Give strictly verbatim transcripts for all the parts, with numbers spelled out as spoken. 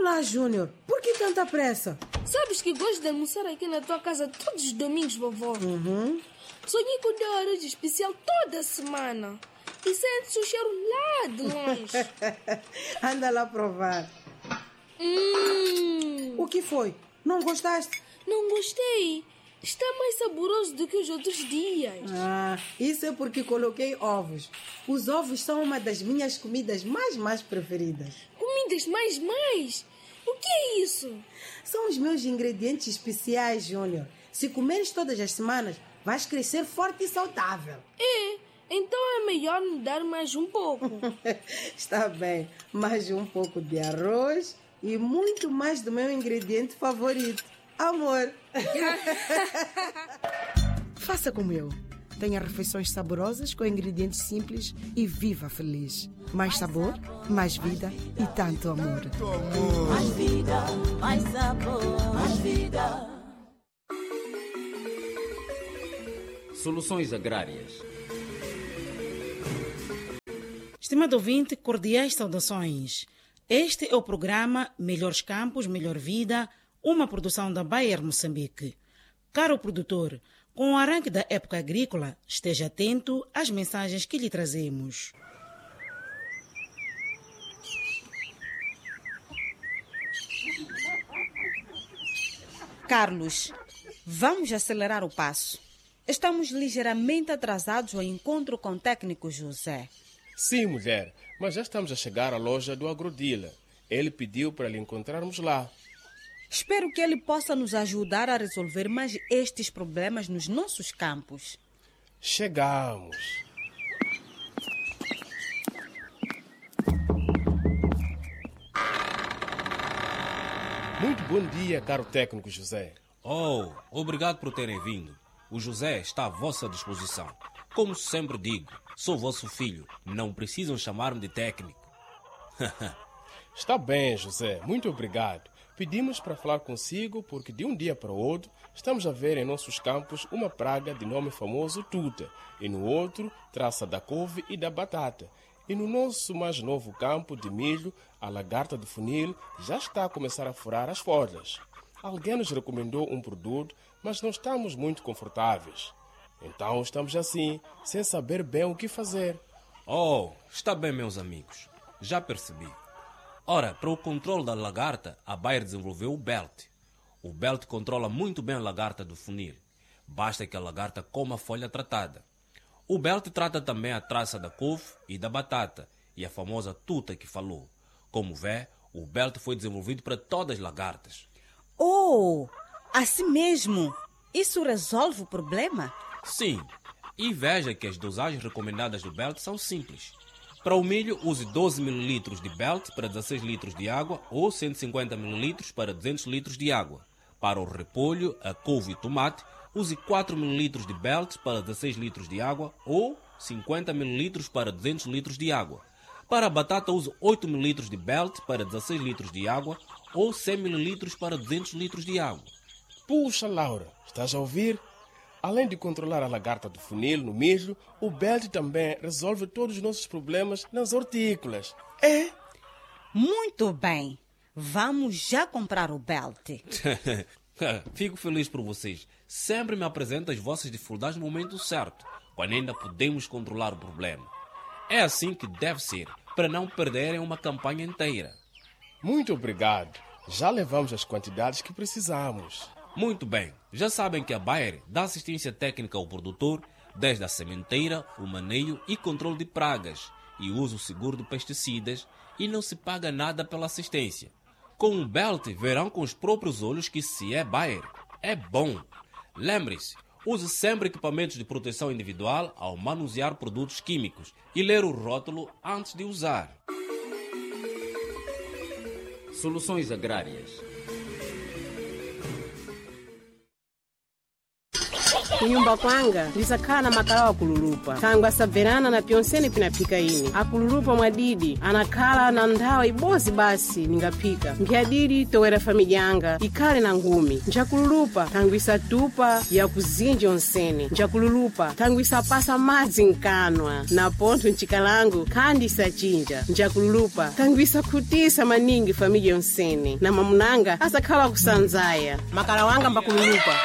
Olá, Júnior. Por que tanta pressa? Sabes que gosto de almoçar aqui na tua casa todos os domingos, vovó. Uhum. Sonhei com o teu arroz especial toda semana. E sente-se o cheiro lá de longe. Anda lá provar. Hum. O que foi? Não gostaste? Não gostei. Está mais saboroso do que os outros dias. Ah, isso é porque coloquei ovos. Os ovos são uma das minhas comidas mais, mais preferidas. Comidas mais, mais? O que é isso? São os meus ingredientes especiais, Júnior. Se comeres todas as semanas, vais crescer forte e saudável. É, então é melhor me dar mais um pouco. Está bem, mais um pouco de arroz e muito mais do meu ingrediente favorito, amor. Faça como eu. Tenha refeições saborosas com ingredientes simples e viva feliz. Mais sabor, mais vida e tanto amor. Mais vida, mais sabor, mais vida. Soluções Agrárias. Estimado ouvinte, cordiais saudações. Este é o programa Melhores Campos, Melhor Vida, uma produção da Bayer Moçambique. Caro produtor, com o arranque da época agrícola, esteja atento às mensagens que lhe trazemos. Carlos, vamos acelerar o passo. Estamos ligeiramente atrasados ao encontro com o técnico José. Sim, mulher, mas já estamos a chegar à loja do Agrodila. Ele pediu para lhe encontrarmos lá. Espero que ele possa nos ajudar a resolver mais estes problemas nos nossos campos. Chegamos. Muito bom dia, caro técnico José. Oh, obrigado por terem vindo. O José está à vossa disposição. Como sempre digo, sou vosso filho. Não precisam chamar-me de técnico. Está bem, José. Muito obrigado. Pedimos para falar consigo porque de um dia para o outro estamos a ver em nossos campos uma praga de nome famoso tuta e no outro traça da couve e da batata. E no nosso mais novo campo de milho, a lagarta do funil já está a começar a furar as folhas. Alguém nos recomendou um produto, mas não estamos muito confortáveis. Então estamos assim, sem saber bem o que fazer. Oh, está bem, meus amigos. Já percebi. Ora, para o controle da lagarta, a Bayer desenvolveu o Belt. O Belt controla muito bem a lagarta do funil. Basta que a lagarta coma a folha tratada. O Belt trata também a traça da couve e da batata e a famosa tuta que falou. Como vê, o Belt foi desenvolvido para todas as lagartas. Oh, assim mesmo? Isso resolve o problema? Sim, e veja que as dosagens recomendadas do Belt são simples. Para o milho, use doze mililitros de Belt para dezesseis litros de água ou cento e cinquenta mililitros para duzentos litros de água. Para o repolho, a couve e tomate, use quatro mililitros de Belt para dezesseis litros de água ou cinquenta mililitros para duzentos litros de água. Para a batata, use oito mililitros de Belt para dezesseis litros de água ou cem mililitros para duzentos litros de água. Puxa, Laura, estás a ouvir? Além de controlar a lagarta do funil no milho, o Belt também resolve todos os nossos problemas nas hortícolas. É? Muito bem. Vamos já comprar o Belt. Fico feliz por vocês. Sempre me apresentam as vossas dificuldades no momento certo, quando ainda podemos controlar o problema. É assim que deve ser, para não perderem uma campanha inteira. Muito obrigado. Já levamos as quantidades que precisamos. Muito bem. Já sabem que a Bayer dá assistência técnica ao produtor, desde a sementeira, o maneio e controle de pragas, e uso seguro de pesticidas, e não se paga nada pela assistência. Com o Belt, verão com os próprios olhos que se é Bayer, é bom. Lembre-se, use sempre equipamentos de proteção individual ao manusear produtos químicos e ler o rótulo antes de usar. Soluções Agrárias. kunyumba kwanga ndisakhala na makala wakululupa tangu asabverana na pyonsene pinaphika ine akululupa mwadidi anakhala na nthawa ibodzi basi ningaphika nkhiyadidi towera familya yanga ikhale na ngumi nchakululupa tangu isatupa ya kuzinji onsene nchakululupa tangu isapasa madzi nkanwa na pontho nchikalangu khandi isachinja nchakululupa tangu isakhutisa maningi familya yonsene na mamunanga asakhala kusanzaya makala wanga mbakululupa.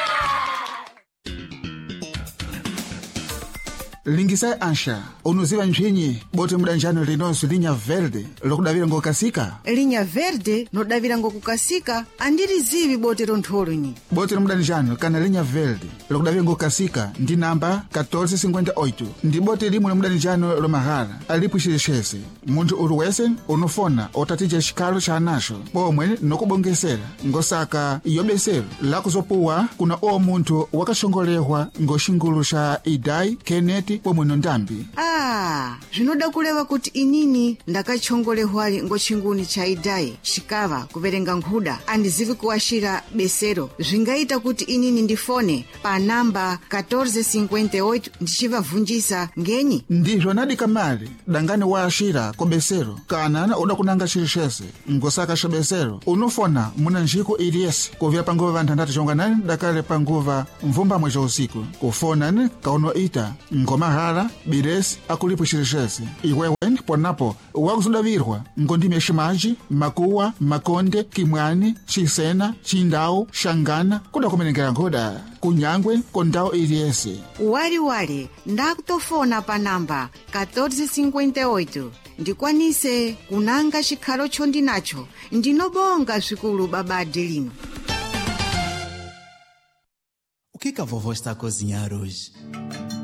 Lingisai ansha, unuziva nchinyi bote mudanjano linonso linha verde lokudavira ngokasika? Linha verde nodavira ngokukasika andiri zivi bote rontholo nyi. Bote mudanjano kana linha verde lokudavira ngokasika ndi namba catorze cinquenta e oito ndi bote limwe mudanjano lomahara alipo xilexese munthu uruwese unufona otatija xikalo cha anaxo pomwe nokubongesera ngosaka yobesero lakuzopuwa kuna o munthu wakaxongolehwa ngoxingulu xa idai Kenneth pomwe nondambi. Ah, zvinoda kuleva kuti inini ndakachongolehwali ngochinguni cha idai xikava kuverenga nkhuda andizivi kuwashira besero zvingaita kuti inini ndifone pa namba catorze cinquenta e oito ndichivavunjisa ngenyi. Ndizvo nadika mali dangani waashira ko besero kana uda kunanga xilexese ngosaka xa besero unofona muna njiko iliyese kuvira panguva vanthandatu chonganani dakale panguva mvumbamwe ca usiku kufonani kauno ita ngomahara biresi akulipo xilexese iweweni ponapo wakuzudavirwa ngondime ximaji makuwa makonde kimwani xisena xindawu xangana kuda kumenekera nkhoda kunyangwe kondawu iliyese waliwali ndakutofona pa namba catorze cinquenta e oito ndikwanise kunanga xikhalo chondinacho ndinobonga zvikulu babade lino. O que que a vovó está a cozinhar hoje?